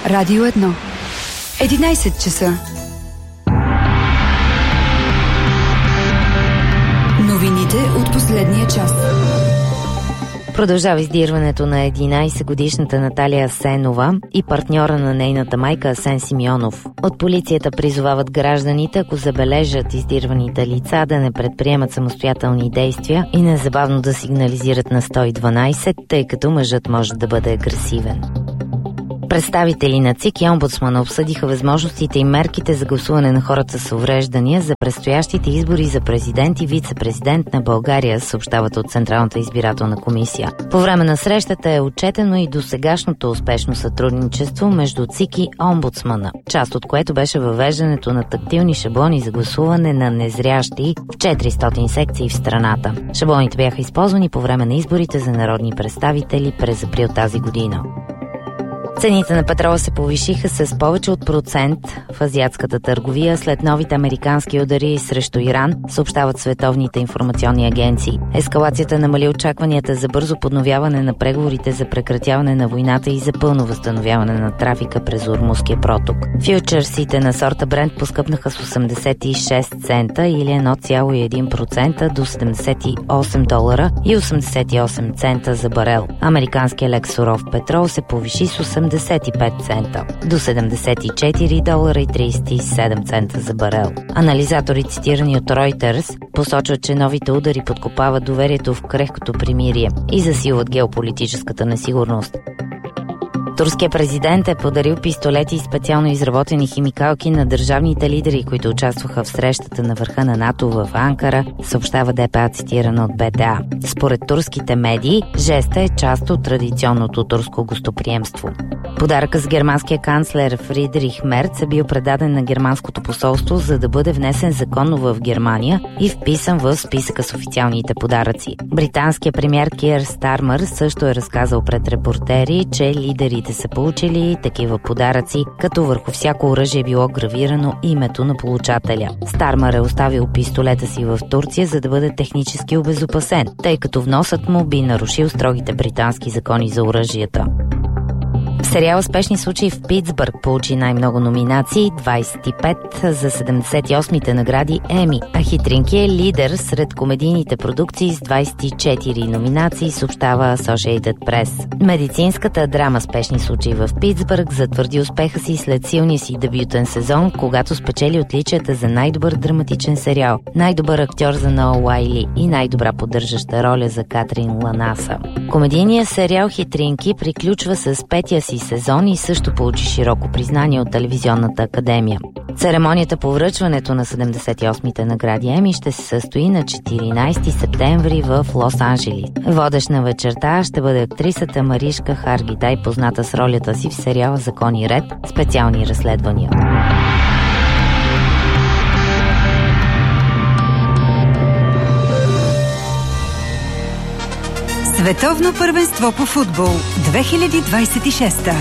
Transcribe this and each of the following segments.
Радио 1. 11 часа. Новините от последния час. Продължава издирването на 11-годишната Наталия Асенова и партньора на нейната майка Асен Симеонов. От полицията призовават гражданите, ако забележат издирваните лица, да не предприемат самостоятелни действия и незабавно да сигнализират на 112, тъй като мъжът може да бъде агресивен. Представители на ЦИК и омбудсмана обсъдиха възможностите и мерките за гласуване на хората с увреждания за предстоящите избори за президент и вице-президент на България, съобщават от Централната избирателна комисия. По време на срещата е отчетено и досегашното успешно сътрудничество между ЦИК и омбудсмана, част от което беше въвеждането на тактилни шаблони за гласуване на незрящи в 400 секции в страната. Шаблоните бяха използвани по време на изборите за народни представители през април тази година. Цените на петрола се повишиха с повече от процент в азиатската търговия след новите американски удари срещу Иран, съобщават световните информационни агенции. Ескалацията намали очакванията за бързо подновяване на преговорите за прекратяване на войната и за пълно възстановяване на трафика през Ормузския проток. Фючерсите на сорта Брент поскъпнаха с 86 цента или 1,1% до $78 и 88 цента за барел. Американският лек суров петрол се повиши с 85 цента до $74,37 за барел. Анализатори, цитирани от Reuters, посочват, че новите удари подкопават доверието в крехкото примирие и засилват геополитическата несигурност. Турският президент е подарил пистолети и специално изработени химикалки на държавните лидери, които участваха в срещата на върха на НАТО в Анкара, съобщава ДПА, цитирана от БТА. Според турските медии, жеста е част от традиционното турско гостоприемство. Подаръкът с германския канцлер Фридрих Мерц е бил предаден на германското посолство, за да бъде внесен законно в Германия и вписан в списъка с официалните подаръци. Британският премиер Киер Стармър също е разказал пред репортери, че лидерите са получили такива подаръци, като върху всяко оръжие е било гравирано името на получателя. Стармър е оставил пистолета си в Турция, за да бъде технически обезопасен, тъй като вносът му би нарушил строгите британски закони за оръжията. Сериал "Спешни случаи в Питсбърг" получи най-много номинации, 25 за 78-те награди Еми, а "Хитринки" е лидер сред комедийните продукции с 24 номинации, съобщава Associated Press. Медицинската драма "Спешни случаи в Питсбърг" затвърди успеха си след силния си дебютен сезон, когато спечели отличията за най-добър драматичен сериал, най-добър актьор за Ноа Уайли и най-добра поддържаща роля за Катрин Ланаса. Комедийният сериал "Хитринки" приключва с петия си сезон и също получи широко признание от Телевизионната академия. Церемонията по връчването на 78-те награди Еми ще се състои на 14 септември в Лос-Анджелис. Водещ на вечерта ще бъде актрисата Маришка Харгитай, позната с ролята си в сериала "Закон и ред. Специални разследвания". Световно първенство по футбол 2026.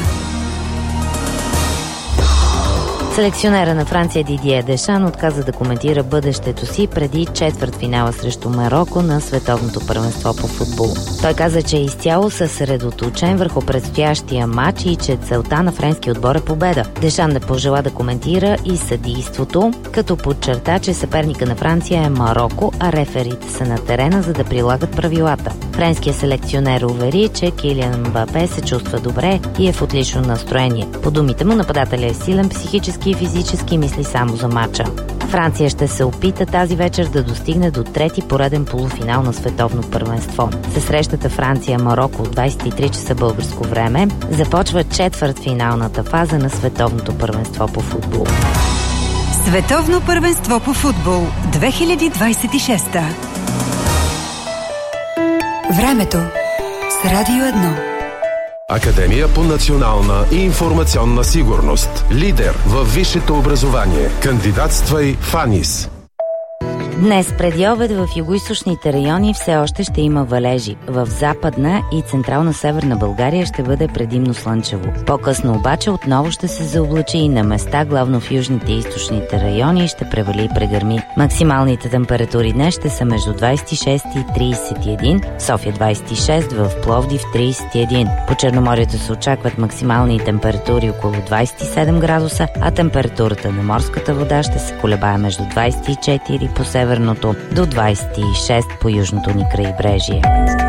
Селекционера на Франция Дидие Дешан отказа да коментира бъдещето си преди четвъртфинала срещу Мароко на Световното първенство по футбол. Той каза, че е изцяло съсредоточен върху предстоящия матч и че целта на френския отбор е победа. Дешан не пожела да коментира и съдийството, като подчерта, че съперника на Франция е Мароко, а реферите са на терена, за да прилагат правилата. Френският селекционер увери, че Килиан Мбапе се чувства добре и е в отлично настроение. По думите му, нападателя е силен психически и физически, мисли само за матча. Франция ще се опита тази вечер да достигне до трети пореден полуфинал на световно първенство. Се срещата Франция-Мароко от 23 часа българско време започва четвъртфиналната фаза на световното първенство по футбол. Световно първенство по футбол 2026. Времето с Радио 1. Академия по национална и информационна сигурност. Лидер във висшето образование. Кандидатствай в АНИС. Днес преди обед в югоизточните райони все още ще има валежи. В западна и централна северна България ще бъде предимно слънчево. По-късно обаче отново ще се заоблачи и на места, главно в южните и източните райони, ще превали и прегърми. Максималните температури днес ще са между 26 и 31, в София 26, в Пловдив 31. По Черноморието се очакват максимални температури около 27 градуса, а температурата на морската вода ще се колебае между 24 по северното до 26 по южното ни крайбрежие.